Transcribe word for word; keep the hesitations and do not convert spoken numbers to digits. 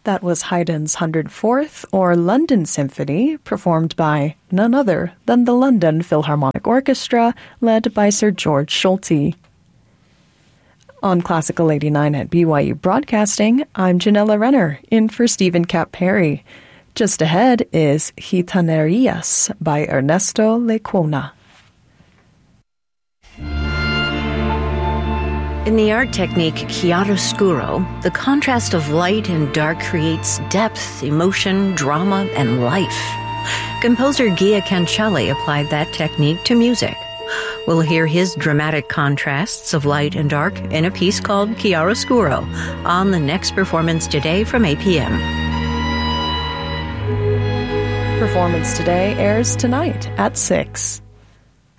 That was Haydn's one hundred fourth, or London Symphony, performed by none other than the London Philharmonic Orchestra, led by Sir George Solti. On Classical eighty-nine at B Y U Broadcasting, I'm Janella Renner, in for Stephen Cap Perry. Just ahead is Gitanerías by Ernesto Lecuona. In the art technique chiaroscuro, the contrast of light and dark creates depth, emotion, drama, and life. Composer Gia Cancelli applied that technique to music. We'll hear his dramatic contrasts of light and dark in a piece called Chiaroscuro on the next Performance Today from eight p.m. Performance Today airs tonight at six.